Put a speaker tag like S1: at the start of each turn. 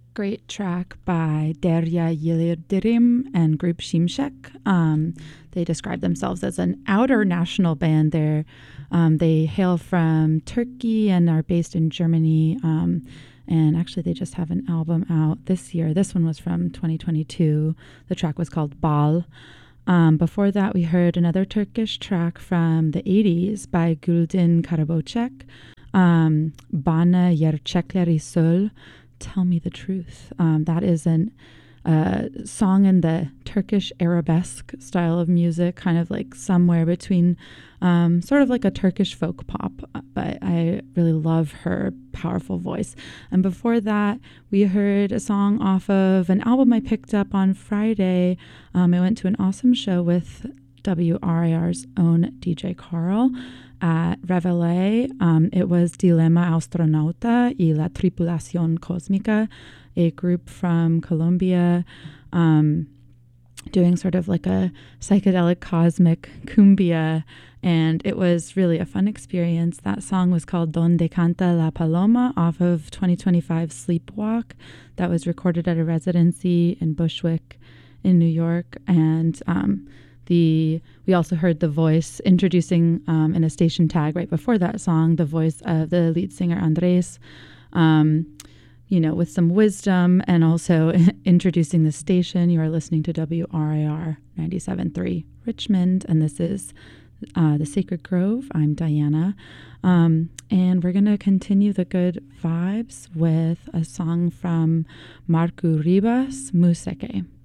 S1: Great track by Derya Yildirim and group Şimşek. They describe themselves as an outer national band. They hail from Turkey and are based in Germany. And actually, they just have an album out this year. This one was from 2022. The track was called Bal. Before that, we heard another Turkish track from the 80s by Güldin Karabuçek, Bana Gerçekleri Söyle, Tell Me the Truth. That is a song in the Turkish arabesque style of music, kind of like somewhere between sort of like a Turkish folk pop, but I really love her powerful voice. And before that, we heard a song off of an album I picked up on Friday. I went to an awesome show with WRIR's own DJ Carl at Revelé. It was Dilema Astronauta y la Tripulación Cósmica, a group from Colombia, doing sort of like a psychedelic cosmic cumbia, and it was really a fun experience. That song was called Donde Canta la Paloma off of 2025 Sleepwalk. That was recorded at a residency in Bushwick in New York, and we also heard the voice introducing in a station tag right before that song, the voice of the lead singer Andres, with some wisdom and also introducing the station. You are listening to WRIR 97.3 Richmond, and this is The Sacred Grove. I'm Diana, and we're going to continue the good vibes with a song from Marco Ribas, Museke.